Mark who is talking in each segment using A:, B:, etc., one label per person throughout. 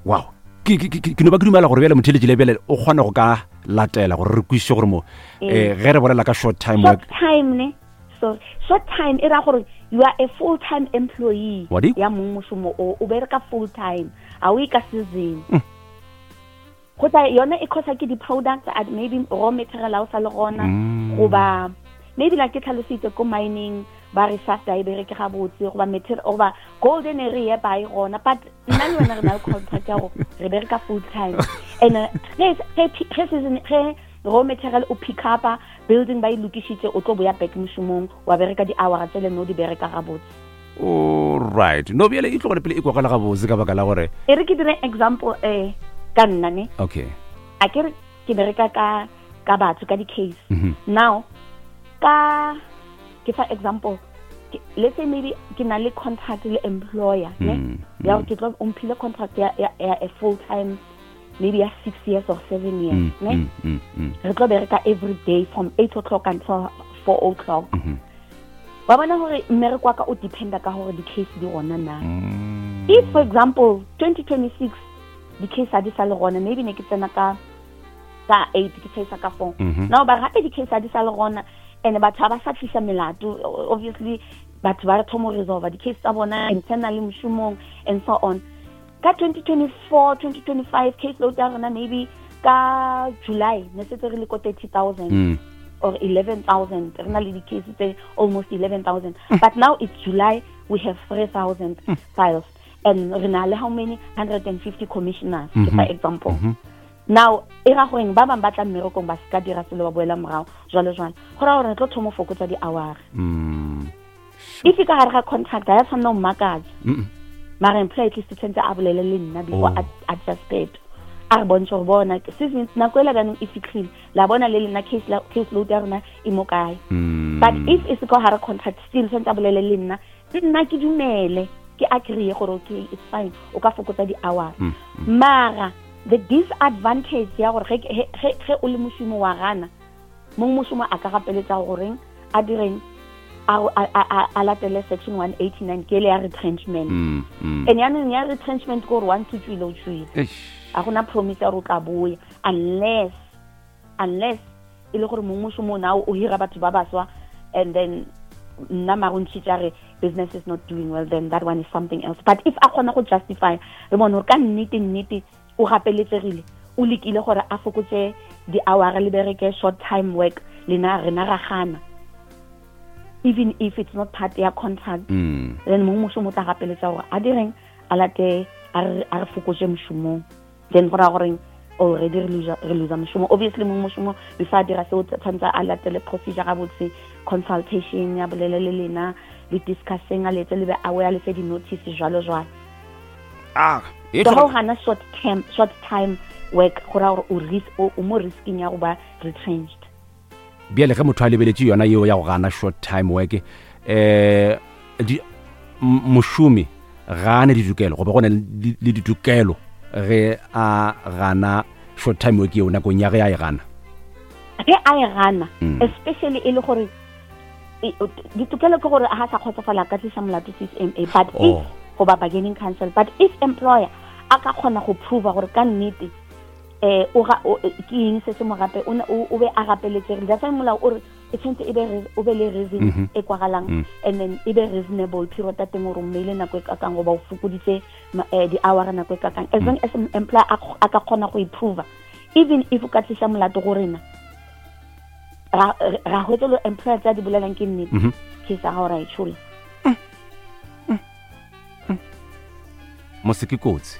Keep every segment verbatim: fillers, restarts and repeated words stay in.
A: wow ke ke ke no ba ke dumela gore bele motheletsi le bele o kgona go ka latela gore re kwishe gore mo eh ge re bolela ka short time
B: short
A: work
B: time ne so short time e ra gore you are a full time employee ya mongmosomo o o bereka full time a o ka season go tla yona e khosa ke di products at maybe raw material a o sa le gona go ba maybe like ke tlhalositse ko mining ba re sa sa e bereke ga botse go ba material go ba golden area ba e gona but nna le wena re na le contract ya go re bereka full time and ge ge season ge raw material o pick up building ba ilukishitse o tlo boya back moshomong wa bereka di hours tse le no di bereka ga botse.
A: All right no bele e tlo gore pele e kwagala ga botse ka baka la gore
B: e re ke dire example eh ka nna ne
A: okay
B: a ke ke bereka ka ka batho ka di case now ka ke for example let's say maybe ke na le contract le employer ne ya ke tlo umphile contract ya ya a full time maybe a six years or seven years ne re tlo bereka every day from eight o'clock until four o'clock ba bona hore mmereko ka o dependa ka hore di case di gona na if for example twenty twenty-six di case a di sa le gona maybe ne ke tsena ka ka eight ke tsena ka four now ba ga di case a di sa le gona and batho ba sa tlisa melato obviously batho ba thomo resolve di case tsa bona internally moshomong and so on ka twenty twenty-four twenty twenty-five case load ya rona maybe ka July ne se re le ko thirty thousand or eleven thousand rena le di case tse almost eleven thousand but now it's July we have three thousand files and rena le how many one hundred fifty commissioners for example now era go eng ba bang ba tla mmerekong ba ska dira selo ba boela morao jwale jwale go ra gore tlo thomo fokotsa di hours
A: mm
B: if ka ga contract ya tsana o makatsa mara employee at least tsentse a bolele le nna before adjusted a bontsho go bona season na kwela ganong if clean la bona le lena case la case load ya rona e mo kae but if is go ha contract still tsentse a bolele le nna nna ke dumele ke agree gore okay it's fine o ka fokotsa di hours mara the disadvantage ya gore ge ge o le mošomo wa gana mong mošomo a ka gapeletsa gore a direng a a a latele section one eighty-nine ke le ya retrenchment and ya neng ya retrenchment go one to three lo three a gona promise ya ro tla boya unless unless ile gore mong mošomo na o hira batho ba baswa and then nna maruntshitare business is not doing well then that one is something else but if a khona go justify re bona ka nnete nnete o gapeletsegile o lekile gore a fokotse di hour le bereke short time work lena rena ra gana even if it's not part ya contract
A: mm.
B: then mong mošomo tla gapeletsa gore a direng a late a re fokotse mošomo then gora gore already re lose re lose mošomo obviously mong mošomo before a dira se o tsantsa a latele procedure ga botse consultation ya bolele le lena le discussing a letse le be aware le se di notice jwalo jwalo
A: ah
B: so how hana short term short time work gora gore o risk o mo risking ya go ba retrenched
A: biele ge motho a lebeletse yona yeo ya go gana short time work eh di mošomi gane ditukelo go be gone le ditukelo ge a gana short time work yona go nya ge a e gana
B: ge a e gana especially ile gore ditukelo ke gore a ha sa khotsofala ka tlisa molato C M A but if go ba bargaining council but if employer a ka khona go prove gore ka nnete eh o ga ke eng se se mo gape o be a gapeletse that's why molao o re e tshwantse e be o be le reason e kwagalang and then e be reasonable period ta teng o romele nako e ka kang go ba o fokoditse di hour nako e ka kang as long as employer a ka khona go improve even if o ka tlisa molato go rena ra ra hotelo employer tsa di bolelang ke nnete ke sa ga ora e tshole
A: mo se ke kotsi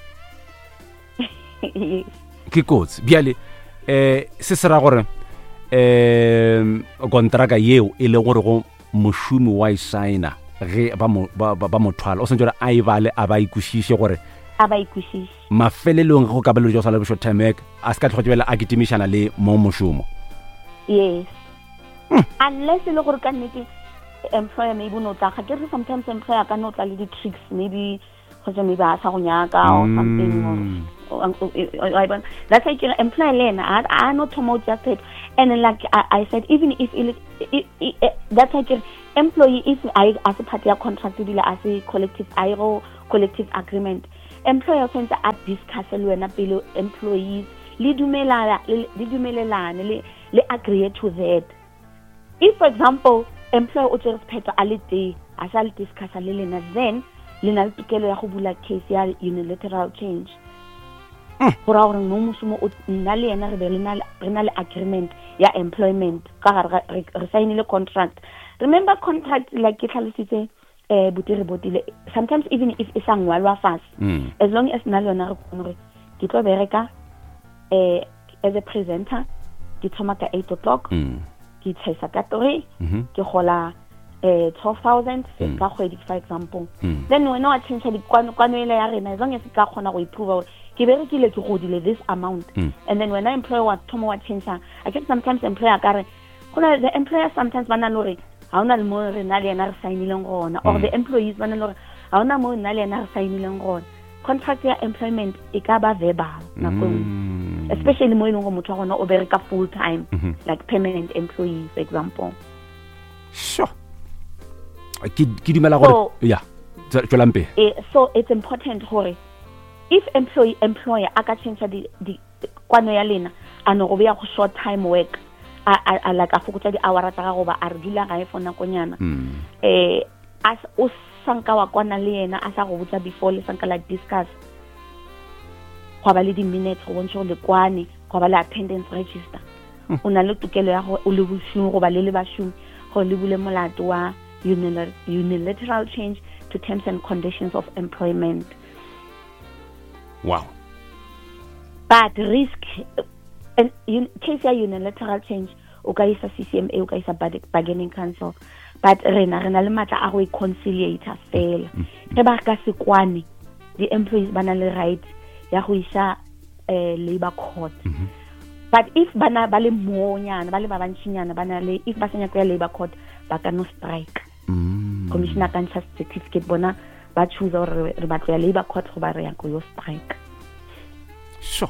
A: ke kotsi biale eh se sera gore eh kontraka yeo e le gore go mošomi wa isaina ge ba mo ba mothwala o sentse a ibale a ba ikushishe gore
B: a ba ikushishe
A: mafelelong go ka ba le jo sala short time work a ska tlhotsebela a kitimishana le mo mošomo
B: yes unless le gore ka nnete employer maybe no tla ga ke re sometimes employer ka no tla le di tricks maybe go maybe a sa go nyaka or something I want that's like employer lena I not promote just it and like I, I said even if it, it, it, it that's like employee if I as a part of contract deal as a collective I O collective agreement employer tshwantse a discuss le wena pele employees le dumelana le dumelelane le le agree to that. If for example employer o tsere sephetho a le teng a sa le discussa le lena, then le na le tokelo ya go bula case ya unilateral change. Gore gore no mosumo o nna le yena re be re na le agreement ya employment ka re re signile contract. Remember contract like ke tlhalositse eh botire botile sometimes even if e sa ngwalwa fast, as long as na le yona re kgone ke tlo bereka eh as a presenter ke thoma ka eight o'clock ke tshisa ka three ke gola eh twelve thousand ka kgwedi for example. Then when wa change di kwano kwano ile ya rena as long as ka kgona go improve ke berekile ke godile this amount, and then when I employer wa thoma wa change I get sometimes employer ka re gona the employer sometimes bana lore ha ona le mo re na le yena re signileng gona, or the employees bana lore ha ona mo na le yena re signileng gona. Contract ya employment e ka ba verbal nako especially mo e leng go motho gona o bereka full time like permanent employee for example.
A: Sure. Ki ki dumela gore yeah tsolampe.
B: So it's important gore if employee employer aka change di di kwano ya lena ano go beya go short time work a a la ka fokotsa di hour tsa go ba a re dula ga e fona konyana eh as o sanka wa kwana le yena a sa go botsa before le sanka la discuss go ba le di minutes go bontsha le kwane go ba le attendance register o na le tokelo ya go o le boshung go ba le le bashung go le bule molato wa unilateral change to terms and conditions of employment.
A: Wow.
B: But risk and in case ya unilateral change o ka isa C C M A o ka isa bargaining council, but rena rena le matla a go conciliator fela re ba ka sekwane the employees bana le right ya go isa eh labor court. But if bana ba le monyana ba le ba bantshinyana bana le if ba senya go ya labor court ba ka no strike. Commissioner kan sa certificate bona ba choose or re ba tloya labor court go ba re ya go yo strike.
A: Sure.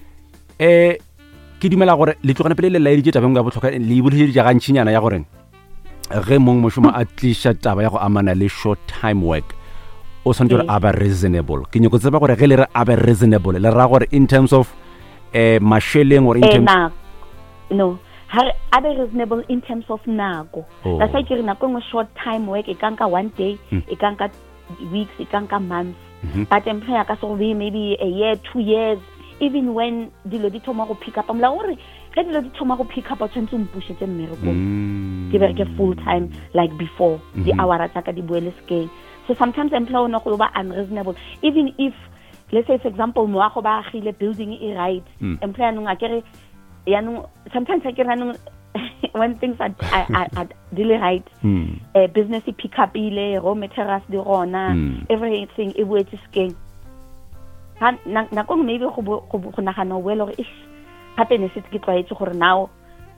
A: Eh ke dumela gore le tlogana pele le la editse tabeng ga botlhoka le ibuletse ja gantshinyana ya gore ge mong moshoma a tlisha taba ya go amana le short time work o santse re aba reasonable. Ke nyoko tseba gore ge le re aba reasonable le ra gore in terms of eh masheleng or in terms
B: eh, no har aba reasonable in terms of nako.
A: Oh.
B: That's why ke re nako ngo short time work e kanka one day e kanka weeks e kanka months. Mm-hmm. But employer ka so be maybe a year two years even when dilo di thoma go pick up amla gore ge dilo di thoma go pick up a tshwantse mpushetse mmereko ke bereke full time like before the hour tsa ka di boele skeng. So sometimes employer no go ba unreasonable even if let's say for example mo go ba agile building e right employer no ngakere ya no sometimes I get no when things are are, are really right uh, business e pick up ile raw materials di rona everything e boetse skeng han na go maybe go go nagana well or is happiness it ke tloetse gore now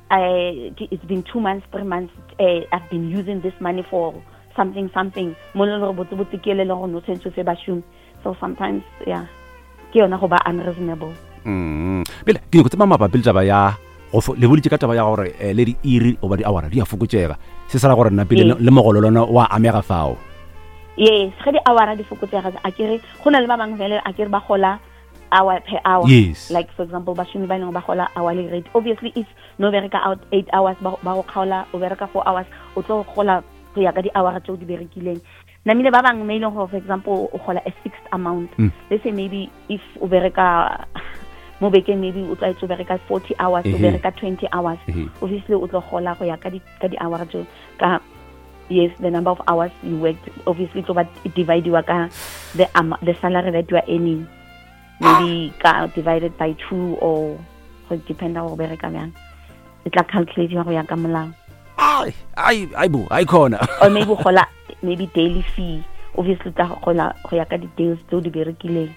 B: I it's been two months three months uh, I've been using this money for something something mo le go botse botse ke le go no tshentse se ba shum. So sometimes yeah ke yona go ba unreasonable.
A: Mm bile ke go tsama mabapi taba ya go le bolitse ka taba ya gore le di iri over di hour di a fokotsega se sala gore na pele le mogolo lona wa amega fao.
B: Yes, ge di hour di fokotsega a kere gona le ba bang vele a kere ba gola hour per hour.
A: Yes.
B: Like for example ba shumi ba neng ba gola hourly rate. Obviously if no bereka out eight hours ba go khaola o bereka four hours o tlo gola go ya ka di hour tse o di berekileng. Na mine ba bang maileng for example o gola a fixed amount. Mm. Let's say maybe if o bereka mo bekeng maybe o tla itse o bereka forty hours o bereka twenty hours. Obviously o tlo gola go ya ka di ka di hour tse ka yes the number of hours you worked obviously to divide you ka the um, the salary that you are earning maybe ka divided by two or depend on where ka bang it la calculate go ya ka molao
A: ai ai ai bu ai khona
B: or maybe gola maybe daily fee obviously ta gola go ya ka di days tso di berekileng.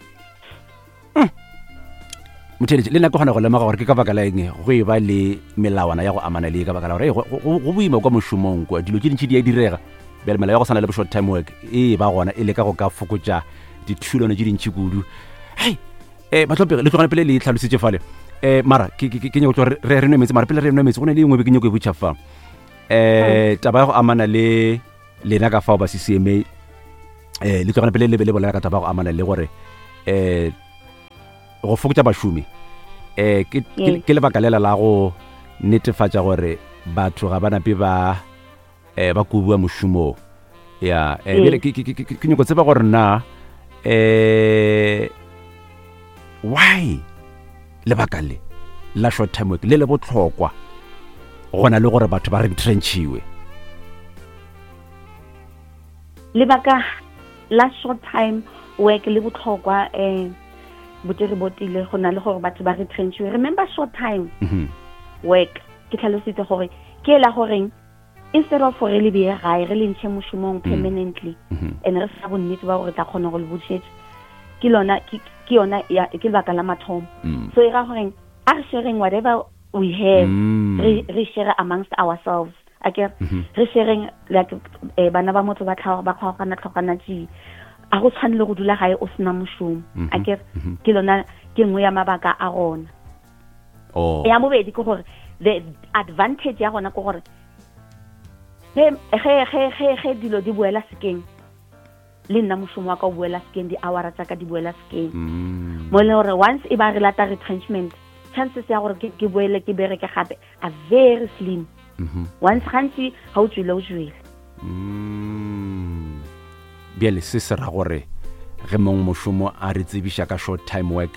A: Motšhedi le nna ke gona go lema gore ke ka baka la eng go e ba le melawana ya go amana le ka baka la gore go boima kwa mošomong kwa dilo tše dintši di a direga bjale melao ya go sana le short time work e ba gona e le ka go ka fokotša dithulano tše dintši kudu. Hei eh batlhopege le tlogane pele le tlhalositše fale eh mara ke nyako tlo re re nwe metsi mara pele re nwe metsi go ne le engwe be ke nyako e botša fa eh taba ya go amana le lena ka fao ba C C M A eh le tlogane pele le be le bolela ka taba ya go amana le gore eh go fokotsa bašomi eh ke
B: Yes.
A: ke lebaka lela la go netefatsa gore batho ga bana pe ba eh ba kubua mošomo ya eh
B: Yes.
A: bile ke ke ke ke nyoko tseba gore na eh why lebaka le la short time work le le botlhokwa gona le gore batho ba re retrenchiwe
B: lebaka la short time work le botlhokwa eh botere botile go na le gore batho ba retrenchiwe. Remember short time
A: mhm
B: work ke tlhalositse gore ke la goreng instead of re le bie gae re le ntshe mošomong permanently
A: mhm
B: and re sa bonnete ba gore tla kgona go le botšhetša ke lona ke ke yona ya ke lebaka la mathomo.
A: mm.
B: So e ra goreng a re sharing whatever we have
A: Mm.
B: re re share amongst ourselves akere
A: Mhm.
B: re sharing like eh, bana ba motho ba tlhaga ba kgogana tlhogana tsi a go tshwane le go dula gae o sena mošomo
A: Mhm.
B: akere
A: Mhm.
B: ke lona ke nngwe ya mabaka a gona.
A: oh
B: Ya bobedi ke gore the advantage ya gona ke gore ge ge ge ge ge dilo di boela sekeng le nna mošomo wa ka o boela sekeng di hour tsa ka di boela sekeng
A: mm.
B: mo le gore once e ba re lata retrenchment chances ya gore ke ke boele ke bereke gape a very slim
A: mhm
B: once gantsi ga o tswile o tswile.
A: Mm. Bjale se se ra gore ge mong mošomo a re tsebiša ka short time work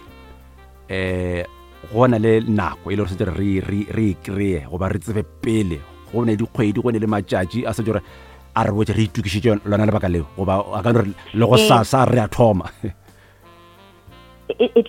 A: eh go na le nako e le gore se re re re kreye go ba re tsebe pele go ne dikgwedi go ne le matšatši a se jore a re botse re itukišitše lona lebaka leo go ba a ka no re le go
B: Eh.
A: sa sa re a thoma
B: It- it-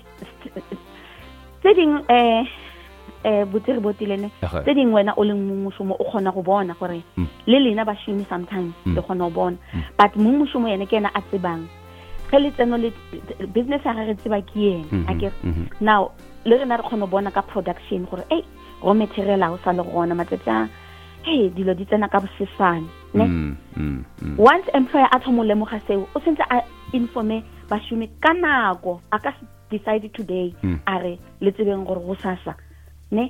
B: tse ding eh eh botere botilene
A: Aha.
B: tse ding wena o leng mo mošomo o kgona go bona gore
A: Mm.
B: le lena bašomi sometimes
A: Mm.
B: le kgona go bona
A: Mm.
B: but mo mošomo ene ke ena a tsebang ge le tseno le business ya gage tseba ke ena
A: Mhm,
B: akere
A: mhm.
B: now le rena re kgona go bona ka production gore ei raw material a o sa le gona matsatsi a hey dilo di tsena ka bosesane ne
A: Mm, mm, mm.
B: once employer a thomo lemoga seo o sentse a informe bašomi ka nako a ka se decide today
A: Mm.
B: a re le tsebeng gore go sasa ne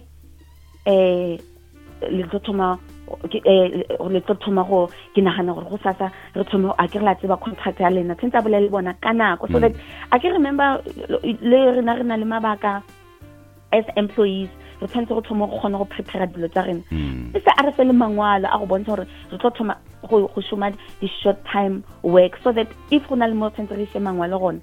B: eh le tlo thoma ke eh le tlo thoma go ke nagana gore go sasa re thome a ke re la tseba contract ya lena tsentse a bolele bona ka nako so
A: Mm.
B: that I can remember le rena rena le mabaka as employees re tshwanetse go thoma go kgona go prepare dilo tsa rena
A: Mm.
B: se a re fe le mangwalo a go bontsha gore re tlo thoma go go shoma di short time work so that if go na le mo tshwanetse re se mangwalo gona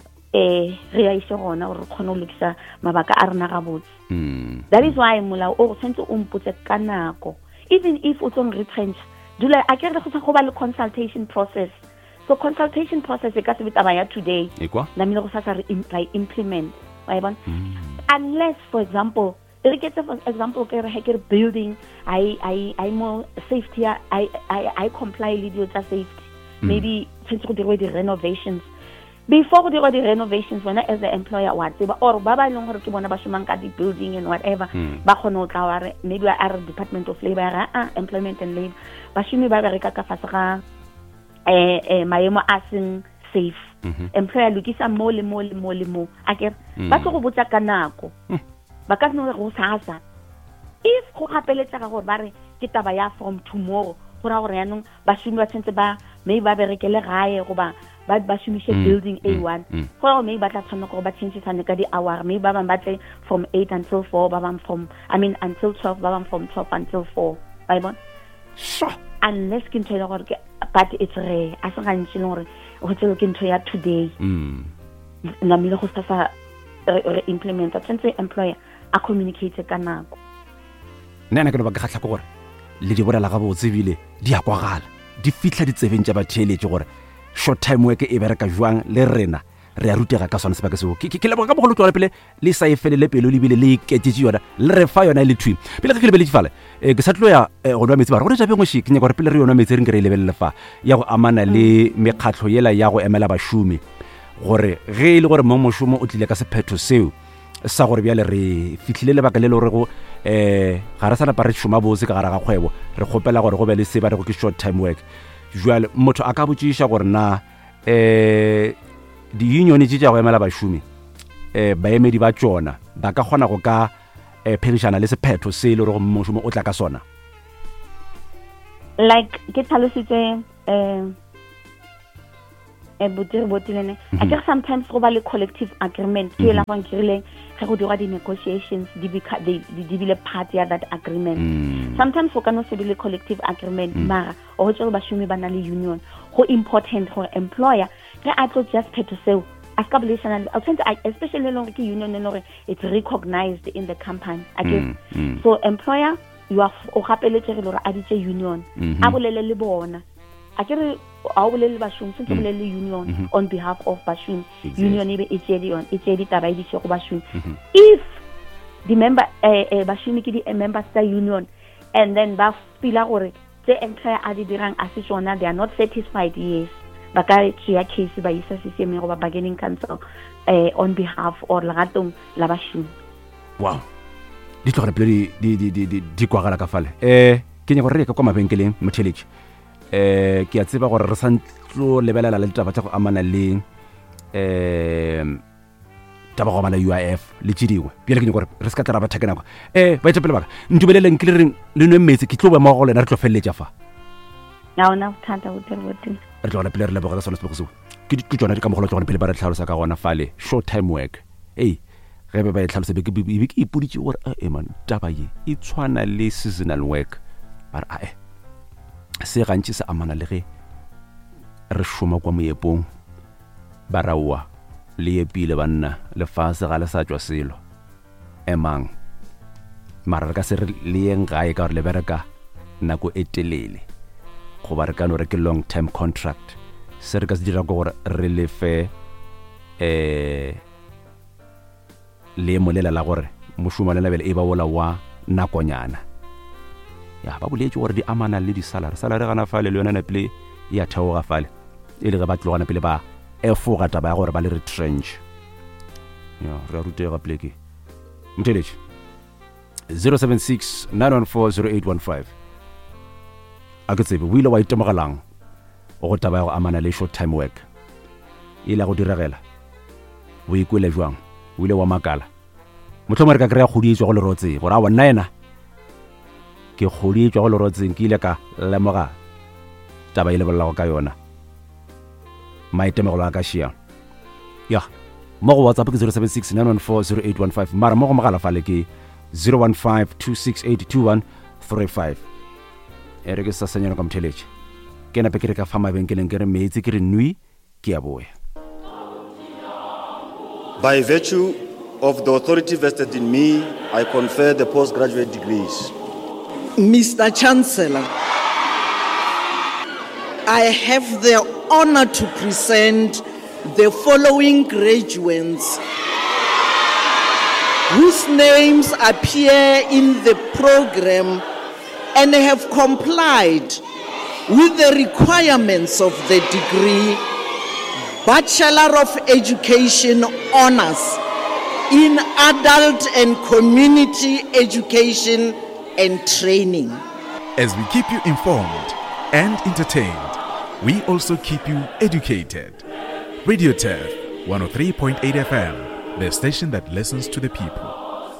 B: eh re ya ise gona gore re kgone go lokisa mabaka a rena ga botse.
A: Mm.
B: That is why molao o tshwanetse o mpotse ka nako even if o tsong retrench dula a ke re go go ba le consultation process so consultation process e ka se bitaba ya today
A: E kwa?
B: la mine go sa sa re im- ra implement wa e bona
A: Mm.
B: unless for example re ke for example ke re ha ke re building i i i mo safety i i i comply le dilo tsa safety
A: Mm.
B: maybe tshwanetse go dirwe di renovations before go dirwa di renovations wena as the employer wa tseba or ba ba leng gore ke bona ba shomang ka di building and whatever
A: Mm.
B: ba kgone go tla wa re maybe a re department of labor ya re ah employment and labor ba shome ba bereka ka fase ga eh eh maemo a seng safe
A: Mhm.
B: employer lokisa mo le mo le mo le mo a ke
A: Mm.
B: ba tlo go botsa ka nako
A: Mm.
B: ba ka no go sasa if go gapeletsa gore ba re ke taba ya from tomorrow go ra gore yanong ba shumi ba tsentse ba maybe ba berekele gae go ba ba ba shumishe
A: Mm,
B: building
A: mm,
B: A one
A: mm.
B: go ra maybe ba tla tshwana gore ba change tsane ka di hour maybe ba bang ba tle from eight until four ba bang from I mean until twelve ba bang from twelve until four ba bona
A: Sure.
B: unless ke ntho ya gore ke but it's rare a se gantsi le gore go tselo ke ntho ya today
A: Mm.
B: namile go sa sa re re implement tsentse employer a communicate ka nako
A: nna nna ke no ba ke kgatlha ko gore le di bolela ga botse bile di a kwagala di fitlha ditsebeng tša batheeletše gore short time work e bereka jwang le rena re a rutega ka sona sebaka seo ke ke leboga ka mogolo tswana pele le sa e felele pelo le bile le iketšetše yona le re fa yona e le twin pele ge ke lebeletse fale eh, ke sa tlo ya eh, go nwa metsi ba re go ne jabengwe she ke nyaka gore pele re yona metsi re nke re e lebelele fa ya go amana le mekgatlho yela ya go emela bašomi gore ge e le gore mo mošomo o tlile ka sephetho seo sa gore bjale re fitlhile lebaka le le gore go eh ga re sa napa re šoma botse ka gare ga kgwebo re kgopela gore go be le se ba re go ke short time work jwale motho a ka botšiša gore na eh di-union tše tša go emela bašomi eh baemedi ba tšona ba ka kgona go ka eh, phedišana le sephetho se e le gore mošomo o tla ka sona
B: like ke tlhalositse eh e botse re botilene a ke sometimes go ba le collective agreement ke la go nkrile ge go dira di negotiations di beca- di di bile part ya that agreement
A: Mm.
B: sometimes go ka no se be le collective agreement mara o go tsela ba shumi ba na le union go important go employer ge a tlo just phetho seo a ska bolesana especially long ke union no re it's recognized in the company again
A: Mm, mm.
B: so employer you are o gapeletse re lore a ditse union
A: Mhm.
B: a bolele le bona a ke re a o bolele bashumi se bolele union on behalf of bashumi
A: Exactly.
B: union e be e tsedi on e tsedi taba e ditse go bashumi if the member eh eh bashumi ke di eh, members tsa union and then ba fila gore tse employer a di dirang a se tsona they are not satisfied yes ba ka tšea case ba isa C C M go ba bargaining council eh on behalf or lagatong la bashumi
A: wow di tlogela pele di di di di di kwagala ka fale eh ke nya gore re ka kwa mabenkeleng motheletši eh ke a tseba gore re santlo lebelela le taba tsa go amana le eh taba go amana U I F le tše dingwe bjale ke nya gore re se ka tla ra ba thakena kwa eh ba etsa pele baka ntubeleleng ke le reng le nwe metsi ke tlo ba mo go lena re tlo felletša fa
B: now now thata o dire boteng
A: re tlogela pele re leboga ka sona seboko seo ke di- ke tsona di ka mogolo tlogela pele ba re tlhalosa ka gona fale short time work ei ge be ba e tlhalosa be ke be ke ipoditše gore a e man taba ye e tshwana le seasonal work ba re ae se gantši se amana le ge re šoma kwa moepong ba raoa le epile banna lefase ga le sa tšwa selo emang mara re ka se re le yeng gae ka gore le bereka nako e telele goba re ka no re ke long term contract se re ka se dira ko gore re lefe eh le molela la gore mošomo le lebele e ba bola wa nakonyana ya ba boletse gore di amana le di salary salary gana fale le yona na pele ya theoga fale e le ge ba tlogana pele ba efoga taba ya gore ba le retrench ya re a rutega pele ke motheletši zero seven six nine one four zero eight one five a ke tsebe o ile wa itemogelang o go taba ya go amana le short time work e ile go diragela o ikwele jwang o ile wa makala motlhomo re ka kry-a kgodietswa go lerotseng gore a wa nna ena ke kgodietswa go lerotseng ke ile ka lemoga taba e lebolago ka yona maitemogelo a ka šia ya mo go whatsapp ke zero seven six nine one four zero eight one five mara mo go mogala fale ke zero one five two six eight two one three five e re ke sa senyana ka motheletše ke nape ke re ka fa mabenkeleng ke re meetse ke re nui ke a boya
C: By virtue of the authority vested in me, I confer the postgraduate degrees.
D: Mister Chancellor, I have the honor to present the following graduates whose names appear in the program and have complied with the requirements of the degree Bachelor of Education Honors in Adult and Community Education and Training.
E: As we keep you informed and entertained, we also keep you educated. Radio Turf one oh three point eight F M, the station that listens to the people.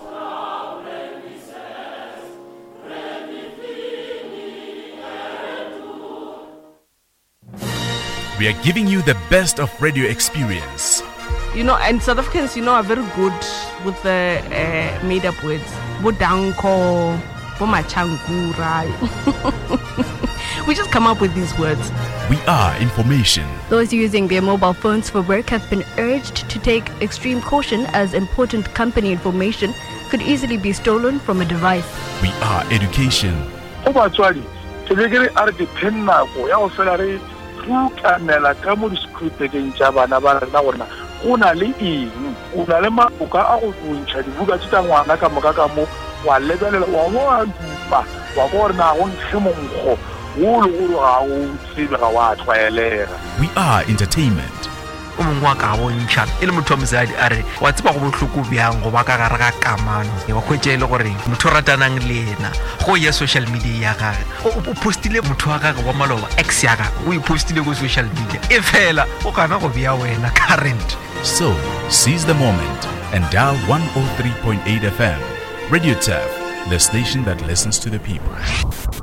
E: We are giving you the best of radio experience.
F: You know, and South Africans, you know, are very good with the uh, made-up words. Bodanko, bomachangura. We just come up with these words.
E: We are information.
G: Those using their mobile phones for work have been urged to take extreme caution as important company information could easily be stolen from a device.
E: We are education.
H: Actually, tebegere are depend nako ya go fela re tlukanela ka mo discripting tša bana ba rena gona go na le eng o na le maoka a go bontšha dibuka tša ngwana ka moka ka mo wa lebelela wa mo a dupa wa gore na go ntshe monkgo wo le gore ga o tsebe ga wa tlwaelega.
E: We are entertainment.
I: o mongwe wa ka bontšha e le motho wa mosadi a re wa tseba go bohloko bjang go ba ka gare ga kamano wa hwetša e le gore motho o ratanang le ena go ye social media ya gage o postile motho wa gage wa maloba ex ya gage o ipostile go social media e fela o kana go bea wena current.
E: So seize the moment and dial one oh three point eight F M. Radio Turf, the station that listens to the people.